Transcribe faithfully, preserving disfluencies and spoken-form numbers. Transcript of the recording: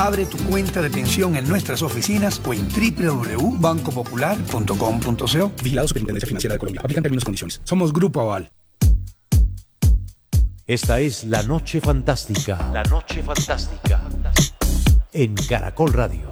Abre tu cuenta de pensión en nuestras oficinas o en doble u doble u doble u punto banco popular punto com punto co. Vigilado Superintendencia Financiera de Colombia. Aplican términos y condiciones. Somos Grupo Aval. Esta es La Noche Fantástica. La Noche Fantástica. En Caracol Radio.